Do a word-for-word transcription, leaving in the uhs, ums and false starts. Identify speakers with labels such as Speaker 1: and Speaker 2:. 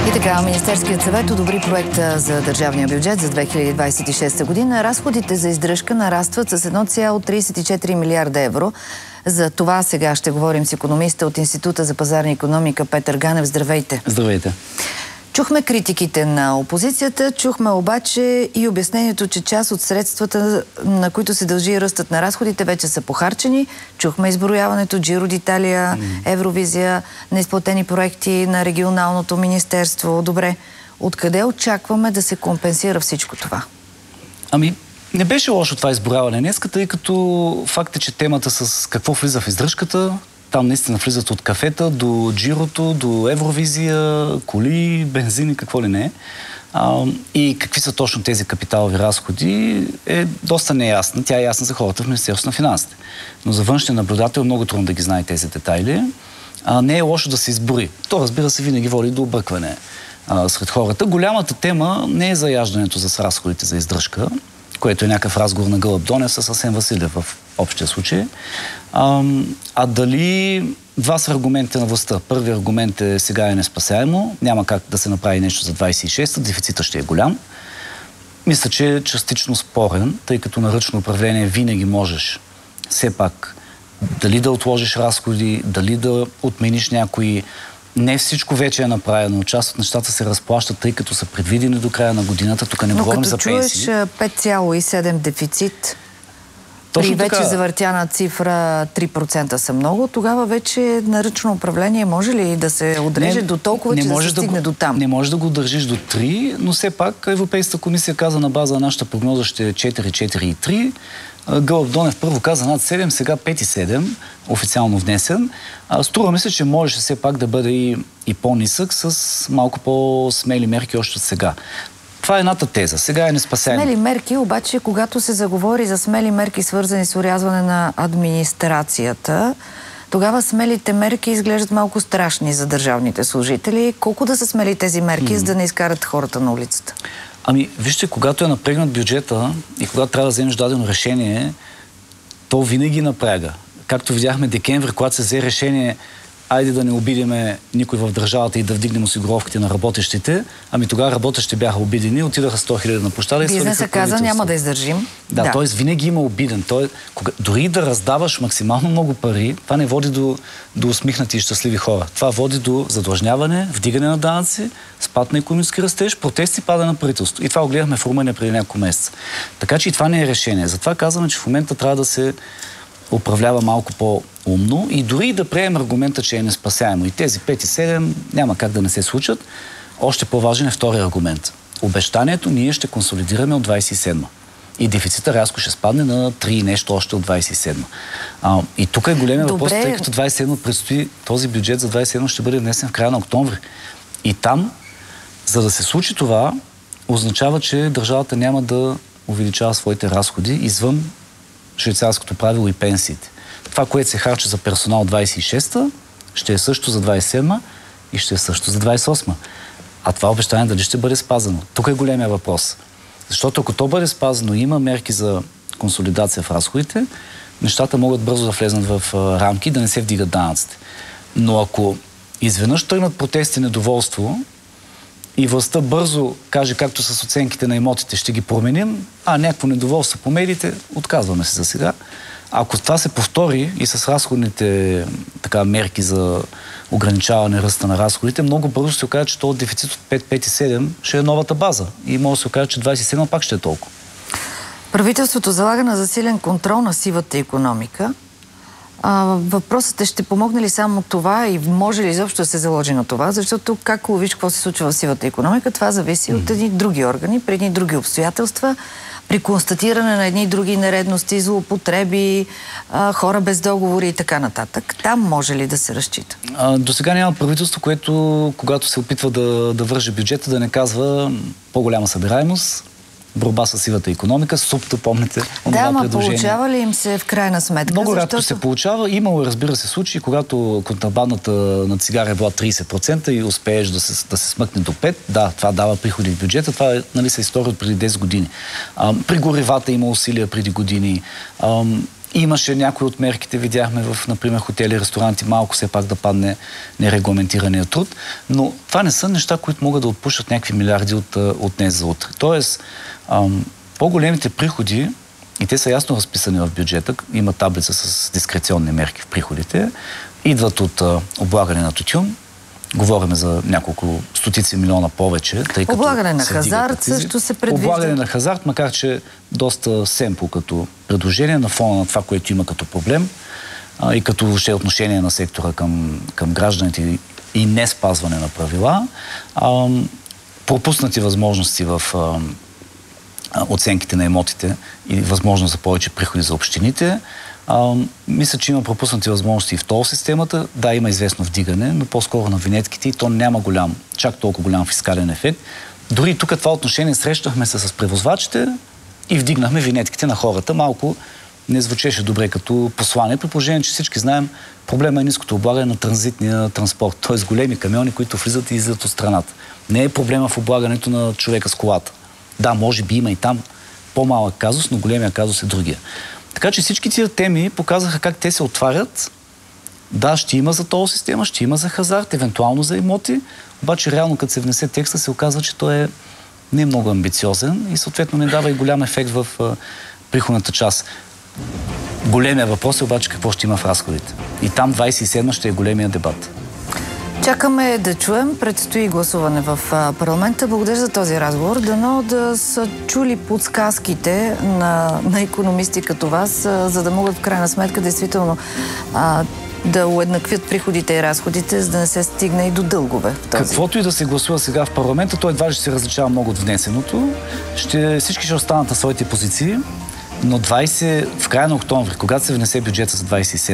Speaker 1: И така, Министерският съвет одобри проекта за държавния бюджет за две хиляди двадесет и шеста година. Разходите за издръжка нарастват с едно цяло тридесет и четири милиарда евро. За това сега ще говорим с икономиста от Института за пазарна икономика Петър Ганев. Здравейте!
Speaker 2: Здравейте!
Speaker 1: Чухме критиките на опозицията, чухме обаче и обяснението, че част от средствата, на които се дължи ръстът на разходите, вече са похарчени. Чухме изброяването Джиро д'Италия, Евровизия, неизплатени проекти на регионалното министерство. Добре, откъде очакваме да се компенсира всичко това?
Speaker 2: Ами, не беше лошо това изброяване днеска, тъй като факт е, че темата с какво влиза в издръжката, там наистина влизат от кафета до джирото, до Евровизия, коли, бензин и какво ли не. А, и какви са точно тези капиталови разходи е доста неясна. Тя е ясна за хората в Министерството на финансите. Но за външния наблюдател е много трудно да ги знае тези детайли. А, не е лошо да се избори. То, разбира се, винаги води до объркване а, сред хората. Голямата тема не е заяждането за разходите за издръжка, което е някакъв разговор на Гълъб Донев с Асен Василев в общия случай. А, а дали два са аргументите на властта. Първият аргумент е сега е неспасяемо, няма как да се направи нещо за двадесет и шеста, дефицита ще е голям. Мисля, че е частично спорен, тъй като на ръчно управление винаги можеш все пак дали да отложиш разходи, дали да отмениш някои. Не всичко вече е направено. Част от нещата се разплащат, тъй като са предвидени до края на годината. Тук не говорим за пенсии.
Speaker 1: Но като чуеш пет цяло и седем дефицит, точно при вече така завъртяна цифра три процента са много, тогава вече на ръчно управление може ли да се отреже не, до толкова, че да се стигне
Speaker 2: да
Speaker 1: до там?
Speaker 2: Не може да го държиш до три, но все пак Европейската комисия каза на база на нашата прогноза ще е четири, четири и три. Гълъб Донев първо каза над седем, сега пет и седем, официално внесен. Струва мисля, че можеше все пак да бъде и, и по-нисък с малко по-смели мерки още от сега. Това е едната теза. Сега е неспасяемо.
Speaker 1: Смели мерки, обаче, когато се заговори за смели мерки, свързани с орязване на администрацията, тогава смелите мерки изглеждат малко страшни за държавните служители. Колко да са смели тези мерки, mm. за да не изкарат хората на улицата?
Speaker 2: Ами, вижте, когато е напрегнат бюджета и когато трябва да вземеш дадено решение, то винаги напряга. Както видяхме декември, когато се взе решение айде да не обидиме никой в държавата и да вдигнем осигуровките на работещите, ами тогава работещите бяха обидени, отидаха сто хиляди на площада и
Speaker 1: бизнесът каза, няма да издържим.
Speaker 2: Да, да. Т.е. винаги има обиден. Той, кога, дори да раздаваш максимално много пари, това не води до, до усмихнати и щастливи хора. Това води до задлъжняване, вдигане на данъци, спад на икономически растеж, протести, пада на правителство. И това го гледахме в Румъния преди няколко месеца. Така че и това не е решение. Затова казваме, че в момента трябва да се управлява малко по-умно и дори да приемем аргумента, че е неспасяемо. И тези пет и седем няма как да не се случат. Още по-важен е втория аргумент. Обещанието ние ще консолидираме от двадесет и седма. И дефицита рязко ще спадне на три и нещо още от двадесет и седма. А, и тук е големия въпрос, тъй като двадесет и седма предстои, този бюджет за двадесет и седма ще бъде внесен в края на октомври. И там, за да се случи това, означава, че държавата няма да увеличава своите разходи извън швейцарското правило и пенсиите. Това, което се харчи за персонал двадесет и шеста, ще е също за двадесет и седма и ще е също за двадесет и осма. А това обещание дали ще бъде спазано? Тук е големия въпрос. Защото ако то бъде спазано и има мерки за консолидация в разходите, нещата могат бързо да влезнат в рамки и да не се вдигат данъците. Но ако изведнъж тръгнат протести и недоволство и властта бързо каже, както с оценките на имотите ще ги променим, а някакво недоволство по медиите, отказваме се за сега. Ако това се повтори и с разходните така, мерки за ограничаване ръста на разходите, много бързо се окаже, че този дефицит от пет, пет и седем ще е новата база. И може да се окаже, че двадесет и седем пак ще е толкова.
Speaker 1: Правителството залага на засилен контрол на сивата икономика. А, въпросът е, ще помогне ли само това и може ли изобщо да се заложи на това? Защото как ловиш какво се случва в сивата икономика, това зависи mm-hmm. от едни други органи, при едни други обстоятелства, при констатиране на едни други нередности, злоупотреби, а, хора без договори и така нататък. Там може ли да се разчита?
Speaker 2: А, до сега няма правителство, което когато се опитва да, да върже бюджета, да не казва по-голяма събираемост, борба с сивата икономика, СУПТА, помните?
Speaker 1: Да, ама получава ли им се в крайна сметка?
Speaker 2: Много
Speaker 1: защото...
Speaker 2: рядко се получава. Имало, разбира се, случаи, когато контрабандата на цигара е била тридесет процента и успееш да се, да се смъкне до пет процента. Да, това дава приходи в бюджета. Това е, нали, са история от преди десет години. А, при горивата има усилия преди години. А, Имаше някои от мерките, видяхме в, например, хотели, ресторанти, малко все пак да падне нерегламентирания труд, но това не са неща, които могат да отпушат някакви милиарди от, от днес за утре. Тоест, ам, по-големите приходи, и те са ясно разписани в бюджета, има таблица с дискреционни мерки в приходите, идват от а, облагане на тютюн, говорим за няколко стотици милиона повече. Тъй като
Speaker 1: облагане на хазарт също се предвижда.
Speaker 2: Облагане на хазарт, макар че доста семпо като предложение на фона на това, което има като проблем а, и като въобще отношение на сектора към, към гражданите и не спазване на правила. А, пропуснати възможности в а, оценките на имотите и възможност за повече приходи за общините. А, мисля, че има пропуснати възможности и в тол системата. Да, има известно вдигане, но по-скоро на винетките и то няма голям, чак толкова голям фискален ефект. Дори тук това отношение срещахме се с превозвачите и вдигнахме винетките на хората. Малко не звучеше добре като послание, при положение, че всички знаем, проблема е ниското облагане на транзитния транспорт, т.е. големи камиони, които влизат и излизат от страната. Не е проблема в облагането на човека с колата. Да, може би има и там по-малък казус, но големия казус е другия. Така че всички тия теми показаха как те се отварят. Да, ще има за тол система, ще има за хазарт, евентуално за имоти, обаче реално като се внесе текста се оказва, че той е не много амбициозен и съответно не дава и голям ефект в а, приходната част. Големия въпрос е обаче какво ще има в разходите. И там двадесет и седма ще е големия дебат.
Speaker 1: Чакаме да чуем. Предстои гласуване в парламента. Благодаря за този разговор. Дано да са чули подсказките на, на икономисти като вас, за да могат в крайна сметка действително а, да уеднаквят приходите и разходите, за да не се стигне и до дългове.
Speaker 2: Каквото и да се гласува сега в парламента, той едва ще се различава много от внесеното. Ще, всички ще останат на своите позиции, но двадесет, в края на октомври, когато се внесе бюджета за двадесет и седма,